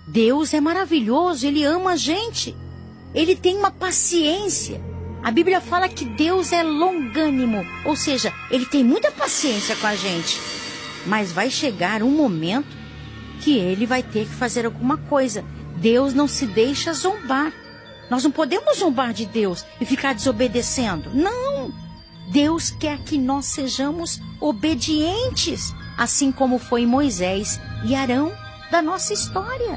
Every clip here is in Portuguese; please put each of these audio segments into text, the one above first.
Deus é maravilhoso, Ele ama a gente. Ele tem uma paciência. A Bíblia fala que Deus é longânimo, ou seja, Ele tem muita paciência com a gente. Mas vai chegar um momento que Ele vai ter que fazer alguma coisa. Deus não se deixa zombar. Nós não podemos zombar de Deus e ficar desobedecendo. Não! Deus quer que nós sejamos obedientes, assim como foi Moisés e Arão da nossa história.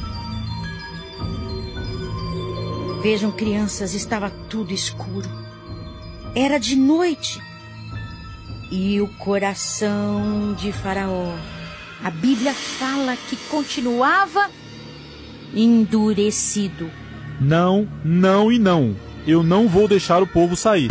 Vejam, crianças, estava tudo escuro. Era de noite. E o coração de Faraó, a Bíblia fala que continuava endurecido. Não, não e não. Eu não vou deixar o povo sair.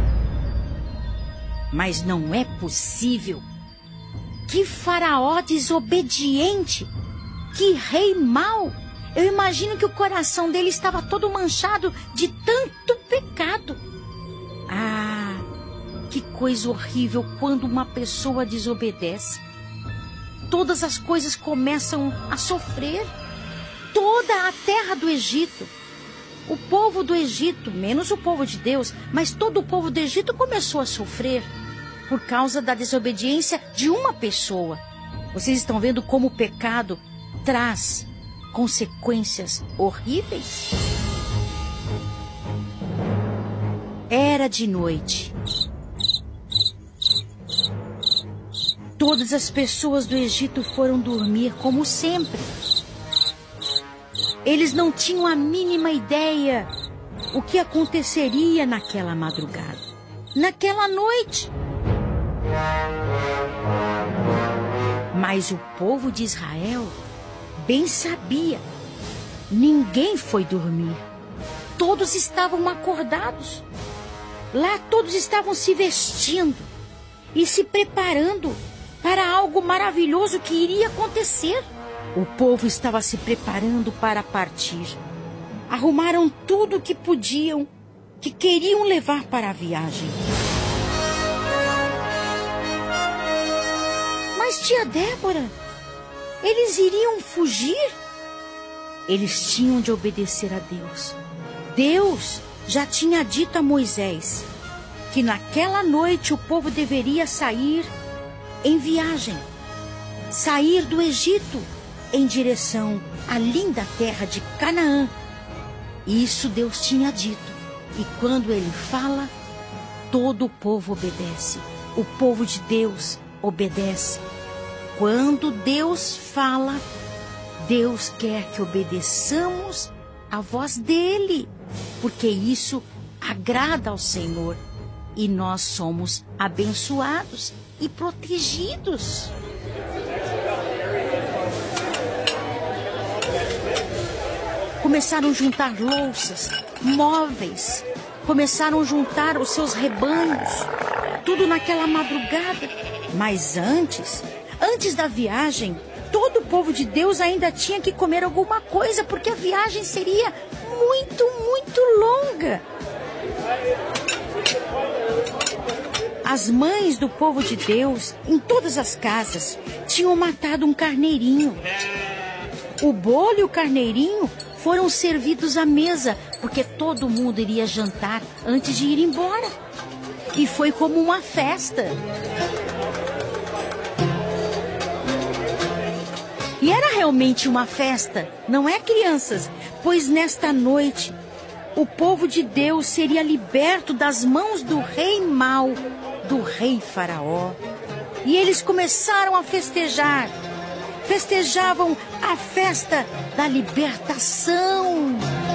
Mas não é possível. Que Faraó desobediente. Que rei mau. Eu imagino que o coração dele estava todo manchado de tanto pecado. Ah, que coisa horrível quando uma pessoa desobedece. Todas as coisas começam a sofrer. Toda a terra do Egito. O povo do Egito, menos o povo de Deus, mas todo o povo do Egito começou a sofrer por causa da desobediência de uma pessoa. Vocês estão vendo como o pecado traz consequências horríveis? Era de noite. Todas as pessoas do Egito foram dormir como sempre. Eles não tinham a mínima ideia o que aconteceria naquela madrugada, naquela noite. Mas o povo de Israel bem sabia. Ninguém foi dormir. Todos estavam acordados. Lá todos estavam se vestindo e se preparando para algo maravilhoso que iria acontecer. O povo estava se preparando para partir. Arrumaram tudo o que podiam, que queriam levar para a viagem. Mas tia Débora, eles iriam fugir? Eles tinham de obedecer a Deus. Deus já tinha dito a Moisés que naquela noite o povo deveria sair em viagem, sair do Egito em direção à linda terra de Canaã. Isso Deus tinha dito. E quando Ele fala, todo o povo obedece. O povo de Deus obedece. Quando Deus fala, Deus quer que obedeçamos a voz dEle, porque isso agrada ao Senhor. E nós somos abençoados e protegidos. Começaram a juntar louças, móveis, começaram a juntar os seus rebanhos, tudo naquela madrugada. Mas antes da viagem, todo o povo de Deus ainda tinha que comer alguma coisa, porque a viagem seria muito, muito longa. As mães do povo de Deus, em todas as casas, tinham matado um carneirinho. O bolo e o carneirinho foram servidos à mesa, porque todo mundo iria jantar antes de ir embora. E foi como uma festa. E era realmente uma festa, não é, crianças? Pois nesta noite, o povo de Deus seria liberto das mãos do rei mau, do rei Faraó. E eles começaram a festejar. Festejavam a festa da libertação.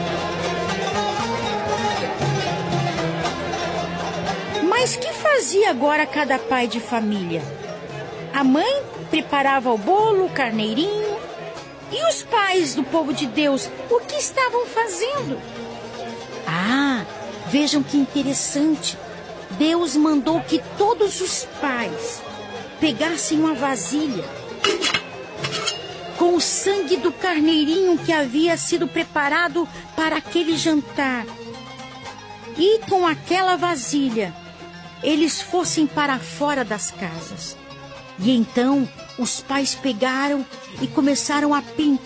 Mas que fazia agora cada pai de família? A mãe preparava o bolo, o carneirinho. E os pais do povo de Deus, o que estavam fazendo? Ah, vejam que interessante. Deus mandou que todos os pais pegassem uma vasilha com o sangue do carneirinho que havia sido preparado para aquele jantar. E com aquela vasilha, eles fossem para fora das casas. E então os pais pegaram e começaram a pintar